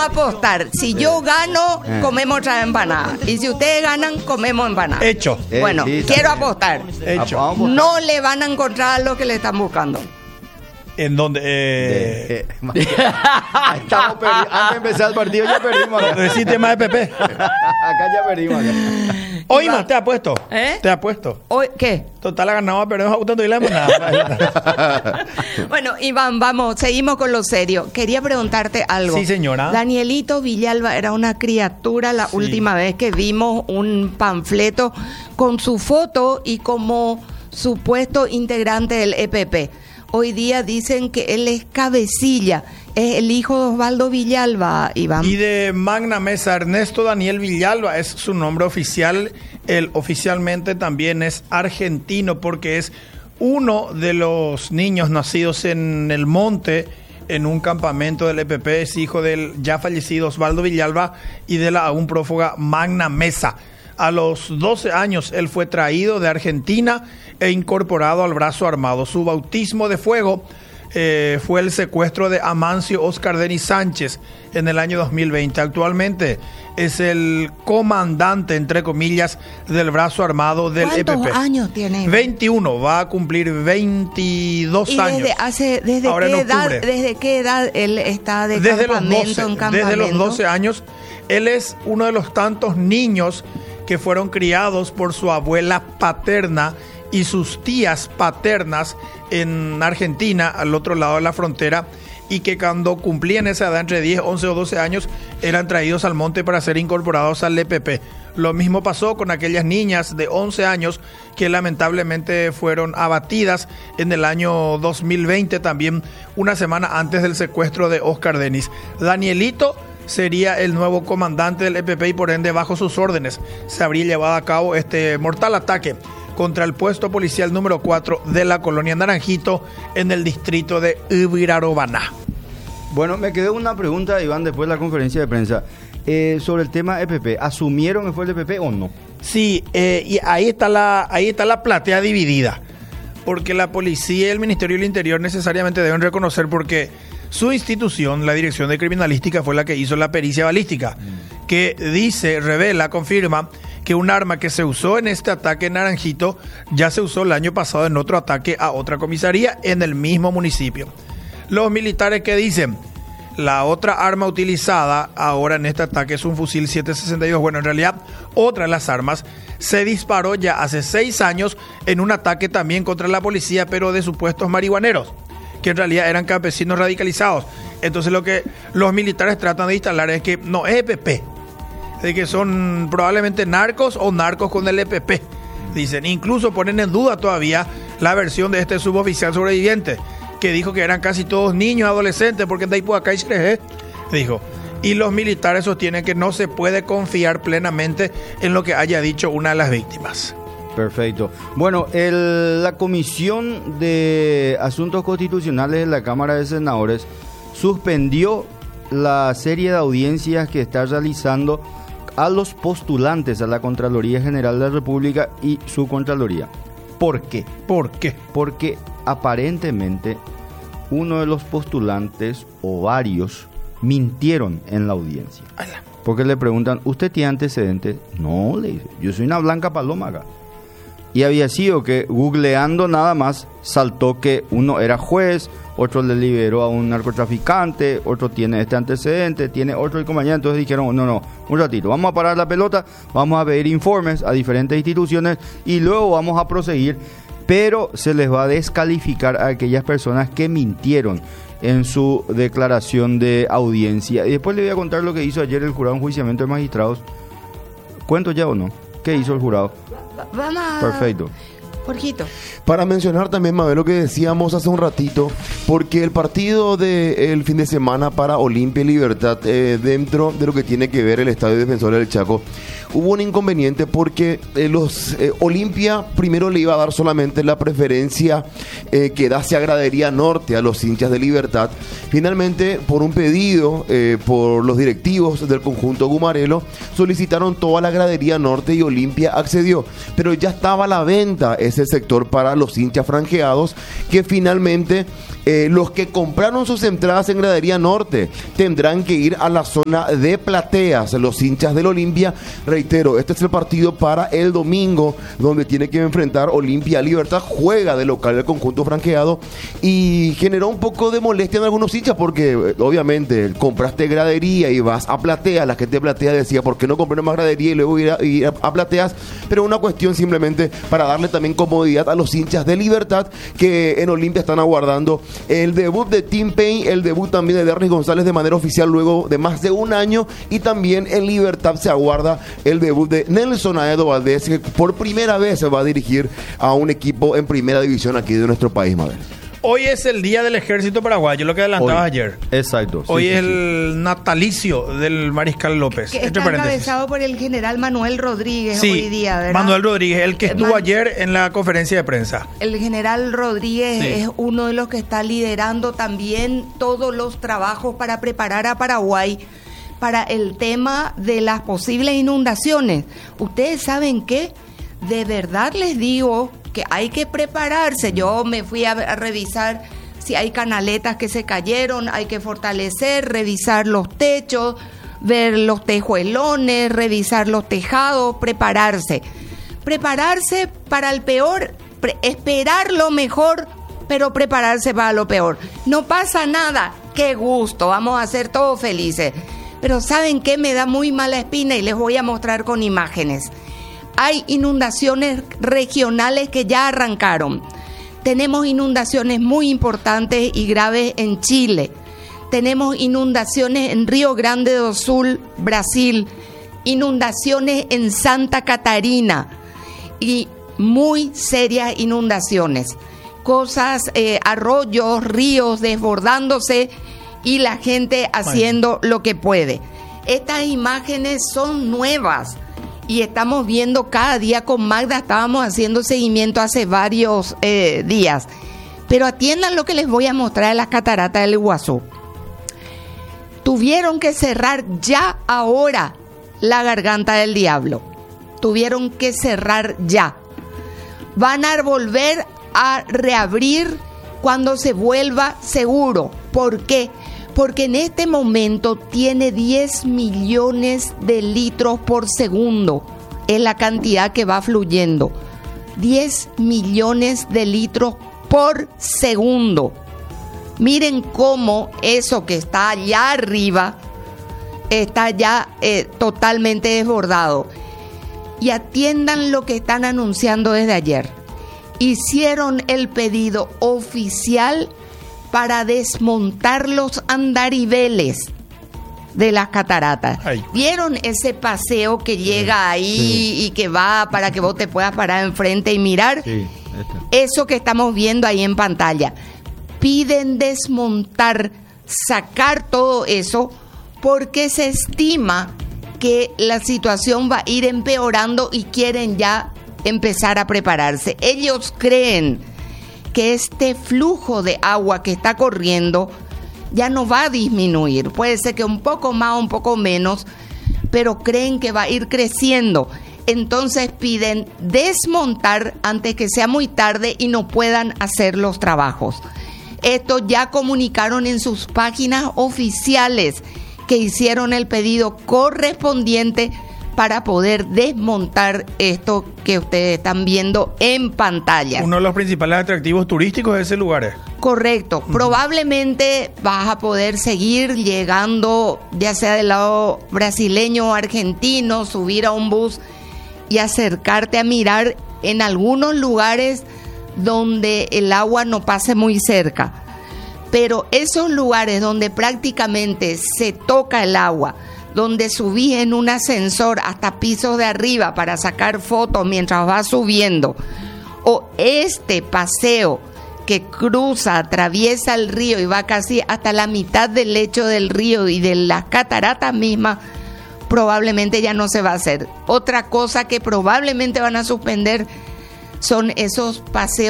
a apostar. Si yo gano, comemos otra empanada. Y si ustedes ganan, comemos empanada. Hecho. Bueno, Sí, quiero también. apostar. Hecho. Vamos. No le van a encontrar lo que le están buscando. En donde... Estamos antes de empezar el partido ya perdimos. Acá, Decís más de PP. acá ya perdimos. Acá. Hoy más, te apuesto. ¿Eh? Te apuesto. Hoy, ¿qué? Total, la ganamos, pero no votando y la nada. Bueno, Iván, vamos, seguimos con lo serio. Quería preguntarte algo. Sí, señora. Danielito Villalba era una criatura la Sí. última vez que vimos un panfleto con su foto y como supuesto integrante del EPP. Hoy día dicen que él es cabecilla, es el hijo de Osvaldo Villalba, Iván. Y de Magna Mesa, Ernesto Daniel Villalba es su nombre oficial. Él oficialmente también es argentino porque es uno de los niños nacidos en el monte, en un campamento del EPP. Es hijo del ya fallecido Osvaldo Villalba y de la aún prófuga Magna Mesa. A los 12 años él fue traído de Argentina e incorporado al brazo armado. Su bautismo de fuego fue el secuestro de Amancio Oscar Denis Sánchez en el año 2020. Actualmente es el comandante, entre comillas, del brazo armado del ¿Cuántos EPP. años tiene? 21, va a cumplir 22 ¿Y años. desde Ahora en qué edad, octubre. desde qué edad él está de Desde los campamento 12, en campamento? desde los 12 años. Él es uno de los tantos niños que fueron criados por su abuela paterna y sus tías paternas en Argentina, al otro lado de la frontera, y que cuando cumplían esa edad, entre 10, 11 o 12 años, eran traídos al monte para ser incorporados al EPP. Lo mismo pasó con aquellas niñas de 11 años que lamentablemente fueron abatidas en el año 2020, también una semana antes del secuestro de Oscar Denis. Danielito sería el nuevo comandante del EPP y por ende bajo sus órdenes se habría llevado a cabo este mortal ataque contra el puesto policial número 4 de la colonia Naranjito en el distrito de Ibirarobaná. Bueno, me quedó una pregunta, Iván, después de la conferencia de prensa. Sobre el tema EPP, ¿asumieron que fue el EPP o no? Sí, y ahí está la platea dividida, porque la policía y el Ministerio del Interior necesariamente deben reconocer porque su institución, la Dirección de Criminalística, fue la que hizo la pericia balística, que dice, revela, confirma que un arma que se usó en este ataque en Naranjito ya se usó el año pasado en otro ataque a otra comisaría en el mismo municipio. Los militares que dicen, la otra arma utilizada ahora en este ataque es un fusil 7.62. Bueno, en realidad, otra de las armas se disparó ya hace 6 años en un ataque también contra la policía, pero de supuestos marihuaneros, que en realidad eran campesinos radicalizados. Entonces lo que los militares tratan de instalar es que no es EPP, de que son probablemente narcos o narcos con el EPP. Dicen, incluso ponen en duda todavía la versión de este suboficial sobreviviente, que dijo que eran casi todos niños, adolescentes, porque de ahí por acá dijo. Y los militares sostienen que no se puede confiar plenamente en lo que haya dicho una de las víctimas. Perfecto. Bueno, la Comisión de Asuntos Constitucionales de la Cámara de Senadores suspendió la serie de audiencias que está realizando a los postulantes a la Contraloría General de la República y su Contraloría. ¿Por qué? ¿Por qué? Porque aparentemente uno de los postulantes o varios mintieron en la audiencia. Porque le preguntan, ¿usted tiene antecedentes? No, le dice, yo soy una blanca paloma acá. Y había sido que googleando nada más saltó que uno era juez, otro le liberó a un narcotraficante, otro tiene este antecedente, tiene otro y compañía. Entonces dijeron, no, un ratito, vamos a parar la pelota, vamos a pedir informes a diferentes instituciones y luego vamos a proseguir, pero se les va a descalificar a aquellas personas que mintieron en su declaración de audiencia. Y después le voy a contar lo que hizo ayer el jurado en enjuiciamiento de magistrados. ¿Cuento ya o no? ¿Qué hizo el jurado? Vamos. Perfecto. Jorgito. Para mencionar también, Mabel, lo que decíamos hace un ratito, porque el partido del fin de semana para Olimpia y Libertad, dentro de lo que tiene que ver el Estadio Defensores del Chaco, hubo un inconveniente porque Olimpia primero le iba a dar solamente la preferencia que da hacia gradería norte a los hinchas de Libertad. Finalmente, por un pedido por los directivos del conjunto Gumarelo, solicitaron toda la gradería norte y Olimpia accedió, pero ya estaba a la venta esa ese sector para los hinchas franjeados, que finalmente los que compraron sus entradas en Gradería Norte tendrán que ir a la zona de plateas. Los hinchas del Olimpia, reitero, este es el partido para el domingo, donde tiene que enfrentar Olimpia Libertad. Juega de local el conjunto franjeado y generó un poco de molestia en algunos hinchas porque obviamente compraste gradería y vas a plateas. La gente de platea decía, ¿por qué no compré más gradería y luego ir a plateas? Pero una cuestión simplemente para darle también comodidad a los hinchas de Libertad, que en Olimpia están aguardando el debut de Tim Payne, el debut también de Derris González de manera oficial luego de más de un año, y también en Libertad se aguarda el debut de Nelson Aedo Valdés, que por primera vez se va a dirigir a un equipo en primera división aquí de nuestro país, Mabel. Hoy es el Día del Ejército Paraguayo, lo que adelantabas ayer. Exacto. Hoy es el natalicio del Mariscal López. Que está encabezado por el general Manuel Rodríguez hoy día, ¿verdad? Manuel Rodríguez, el que estuvo ayer en la conferencia de prensa. El general Rodríguez es uno de los que está liderando también todos los trabajos para preparar a Paraguay para el tema de las posibles inundaciones. Ustedes saben que, de verdad les digo, que hay que prepararse. Yo me fui a revisar si hay canaletas que se cayeron, hay que fortalecer, revisar los techos, ver los tejuelones, revisar los tejados, prepararse para el peor, esperar lo mejor, pero prepararse para lo peor. No pasa nada, qué gusto, vamos a ser todos felices. Pero ¿saben qué? Me da muy mala espina y les voy a mostrar con imágenes. Hay inundaciones regionales que ya arrancaron. Tenemos inundaciones muy importantes y graves en Chile. Tenemos inundaciones en Río Grande do Sul, Brasil. Inundaciones en Santa Catarina. Y muy serias inundaciones. Cosas, arroyos, ríos desbordándose y la gente haciendo lo que puede. Estas imágenes son nuevas. Y estamos viendo cada día con Magda, estábamos haciendo seguimiento hace varios días. Pero atiendan lo que les voy a mostrar en las cataratas del Iguazú. Tuvieron que cerrar ya ahora la Garganta del Diablo. Tuvieron que cerrar ya. Van a volver a reabrir cuando se vuelva seguro. ¿Por qué? Porque en este momento tiene 10 millones de litros por segundo. Es la cantidad que va fluyendo. 10 millones de litros por segundo. Miren cómo eso que está allá arriba está ya totalmente desbordado. Y atiendan lo que están anunciando desde ayer. Hicieron el pedido oficial para desmontar los andariveles de las cataratas. Ay. ¿Vieron ese paseo que llega ahí y que va para que vos te puedas parar enfrente y mirar? Sí, eso que estamos viendo ahí en pantalla. Piden desmontar, sacar todo eso, porque se estima que la situación va a ir empeorando y quieren ya empezar a prepararse. Ellos creen que este flujo de agua que está corriendo ya no va a disminuir. Puede ser que un poco más o un poco menos, pero creen que va a ir creciendo. Entonces piden desmontar antes que sea muy tarde y no puedan hacer los trabajos. Esto ya comunicaron en sus páginas oficiales que hicieron el pedido correspondiente para poder desmontar esto que ustedes están viendo en pantalla. Uno de los principales atractivos turísticos de ese lugar. Correcto. Probablemente vas a poder seguir llegando, ya sea del lado brasileño o argentino, subir a un bus y acercarte a mirar en algunos lugares donde el agua no pase muy cerca. Pero esos lugares donde prácticamente se toca el agua, donde subís en un ascensor hasta pisos de arriba para sacar fotos mientras vas subiendo, o este paseo que cruza, atraviesa el río y va casi hasta la mitad del lecho del río y de las cataratas mismas, probablemente ya no se va a hacer. Otra cosa que probablemente van a suspender son esos paseos